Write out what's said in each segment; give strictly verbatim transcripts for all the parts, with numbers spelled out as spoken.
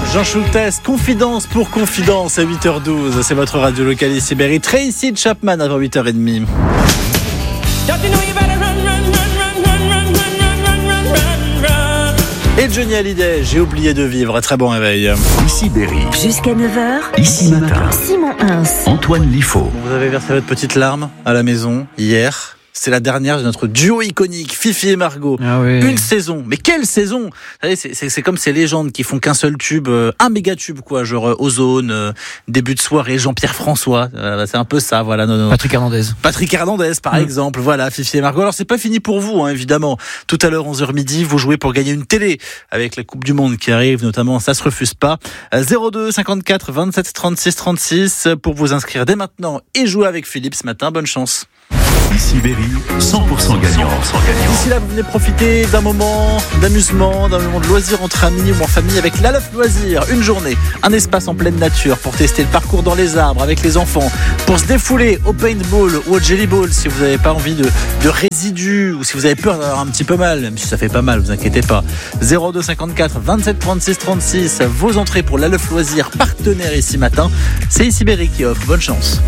Jean Schultes, confidence pour confidence à huit heures douze. C'est votre radio locale ici Berry. Tracy Chapman avant huit heures trente. Et Johnny Hallyday, j'ai oublié de vivre. Très bon réveil. Ici Berry. Jusqu'à neuf heures. Ici matin. Simon Hins. Antoine Liffaut. Vous avez versé votre petite larme à la maison hier. C'est la dernière de notre duo iconique, Fifi et Margot. Ah oui. Une saison. Mais quelle saison! Vous savez, c'est, c'est, c'est comme ces légendes qui font qu'un seul tube, euh, un méga tube, quoi. Genre euh, Ozone, euh, début de soirée, Jean-Pierre François. Euh, c'est un peu ça, voilà. Non, non. Patrick Hernandez. Patrick Hernandez, par mmh. exemple. Voilà, Fifi et Margot. Alors, c'est pas fini pour vous, hein, évidemment. Tout à l'heure, onze heures midi, vous jouez pour gagner une télé avec la Coupe du Monde qui arrive, notamment. Ça se refuse pas. Euh, zéro deux cinquante-quatre vingt-sept trente-six trente-six pour vous inscrire dès maintenant et jouer avec Philippe ce matin. Bonne chance. Ici Berry, cent pour cent gagnant. D'ici là, vous venez profiter d'un moment d'amusement, d'un moment de loisir entre amis ou en famille avec la L F Loisirs. Une journée, un espace en pleine nature pour tester le parcours dans les arbres avec les enfants, pour se défouler au paintball ou au jellyball si vous n'avez pas envie de, de résidus ou si vous avez peur d'avoir un petit peu mal, même si ça fait pas mal, vous inquiétez pas. zéro deux cinquante-quatre vingt-sept trente-six trente-six, vos entrées pour la L F Loisirs, partenaire ici matin. C'est ici Berry qui offre. Bonne chance.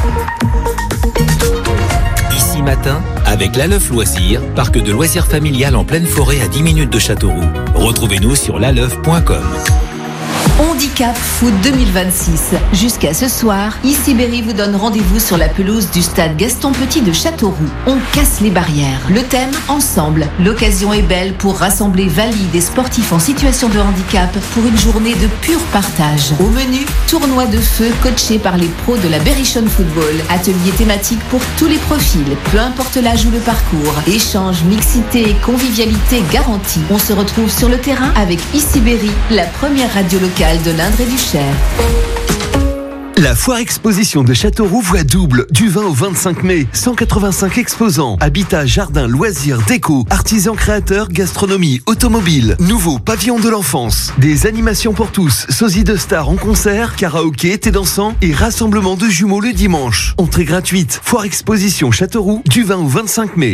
Ici matin, avec l'A L E F Loisirs, parc de loisirs familial en pleine forêt à dix minutes de Châteauroux. Retrouvez-nous sur lalef point com. Handicap Foot deux mille vingt-six. Jusqu'à ce soir, ici Berry vous donne rendez-vous sur la pelouse du stade Gaston Petit de Châteauroux. On casse les barrières. Le thème, ensemble. L'occasion est belle pour rassembler valides et sportifs en situation de handicap pour une journée de pur partage. Au menu, tournoi de feu coaché par les pros de la Berrichon Football. Atelier thématique pour tous les profils, peu importe l'âge ou le parcours. Échange, mixité et convivialité garantie. On se retrouve sur le terrain avec Ici Berry, la première radio locale de l'Indre et du Cher. La foire exposition de Châteauroux voit double du vingt au vingt-cinq mai. cent quatre-vingt-cinq exposants. Habitat, jardin, loisirs, déco, artisans créateurs, gastronomie, automobile. Nouveau pavillon de l'enfance. Des animations pour tous. Sosie de stars en concert, karaoké, thé dansant et rassemblement de jumeaux le dimanche. Entrée gratuite. Foire exposition Châteauroux du vingt au vingt-cinq mai.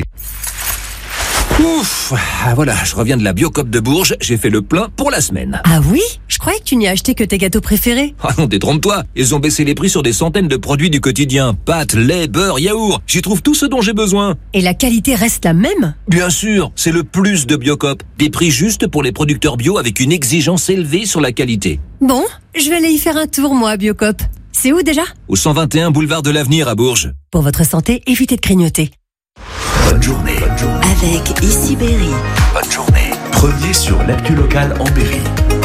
Ouf, voilà, je reviens de la Biocop de Bourges, j'ai fait le plein pour la semaine. Ah oui? Je croyais que tu n'y as acheté que tes gâteaux préférés. Ah non, détrompe-toi, ils ont baissé les prix sur des centaines de produits du quotidien. Pâtes, lait, beurre, yaourt, j'y trouve tout ce dont j'ai besoin. Et la qualité reste la même? Bien sûr, c'est le plus de Biocop. Des prix justes pour les producteurs bio avec une exigence élevée sur la qualité. Bon, je vais aller y faire un tour moi à Biocop. C'est où déjà? Au cent vingt et un boulevard de l'Avenir à Bourges. Pour votre santé, évitez de grignoter. Bonne journée. Bonne journée. Avec Ici Berry. Bonne journée. Premier sur l'actu local en Berry.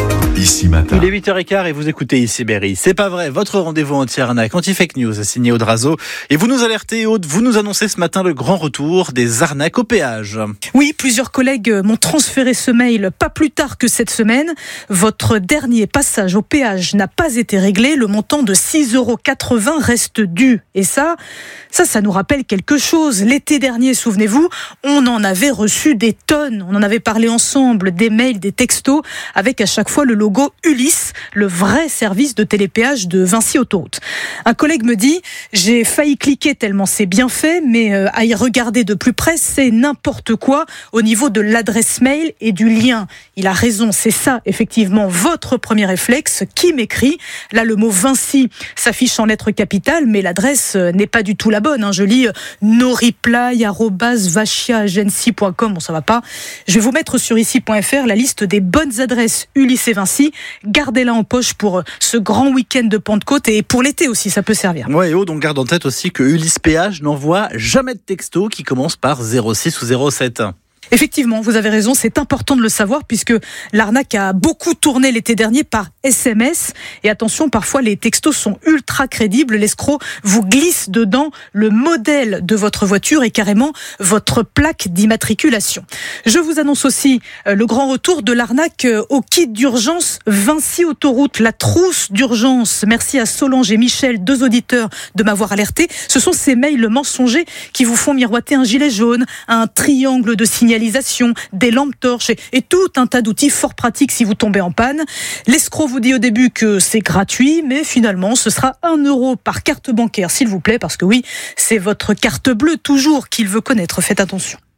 Ici matin. Il est huit heures quinze et vous écoutez Ici Berry. C'est pas vrai, votre rendez-vous anti-arnaque, anti-fake news, signé Audrazo. Et vous nous alertez, Aude, vous nous annoncez ce matin le grand retour des arnaques au péage. Oui, plusieurs collègues m'ont transféré ce mail pas plus tard que cette semaine. Votre dernier passage au péage n'a pas été réglé. Le montant de six euros quatre-vingts reste dû. Et ça, ça, ça nous rappelle quelque chose. L'été dernier, souvenez-vous, on en avait reçu des tonnes. On en avait parlé ensemble, des mails, des textos, avec à chaque fois le logo Ulysse, le vrai service de télépéage de Vinci Autoroute. Un collègue me dit, j'ai failli cliquer tellement c'est bien fait, mais euh, à y regarder de plus près, c'est n'importe quoi au niveau de l'adresse mail et du lien. Il a raison, c'est ça, effectivement, votre premier réflexe. Qui m'écrit? Là, le mot Vinci s'affiche en lettres capitales, mais l'adresse euh, n'est pas du tout la bonne. Hein. Je lis euh, noreply arobase vachia agency point com. Bon, ça va pas. Je vais vous mettre sur ici point f r la liste des bonnes adresses Ulysse et Vinci. Gardez-la en poche pour ce grand week-end de Pentecôte et pour l'été aussi, ça peut servir. Ouais, et oh, donc garde en tête aussi que Ulysse Péage n'envoie jamais de texto qui commence par zéro six ou zéro sept. Effectivement, vous avez raison, c'est important de le savoir puisque l'arnaque a beaucoup tourné l'été dernier par S M S. Et attention, parfois les textos sont ultra crédibles. L'escroc vous glisse dedans le modèle de votre voiture et carrément votre plaque d'immatriculation. Je vous annonce aussi le grand retour de l'arnaque au kit d'urgence Vinci Autoroute, la trousse d'urgence. Merci à Solange et Michel, deux auditeurs, de m'avoir alerté. Ce sont ces mails mensongers qui vous font miroiter un gilet jaune, un triangle de signalisation, des lampes torches et, et tout un tas d'outils fort pratiques si vous tombez en panne. L'escroc vous dit au début que c'est gratuit, mais finalement ce sera un euro par carte bancaire, s'il vous plaît, parce que oui, c'est votre carte bleue toujours qu'il veut connaître, faites attention.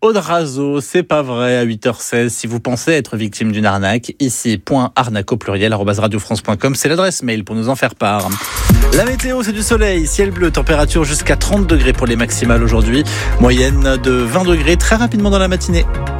Audrazo, c'est pas vrai, à huit heures seize. Si vous pensez être victime d'une arnaque, ici, point arnaque au pluriel, arobase radiofrance point com, c'est l'adresse mail pour nous en faire part. La météo, c'est du soleil, ciel bleu, température jusqu'à trente degrés pour les maximales aujourd'hui, moyenne de vingt degrés très rapidement dans la matinée.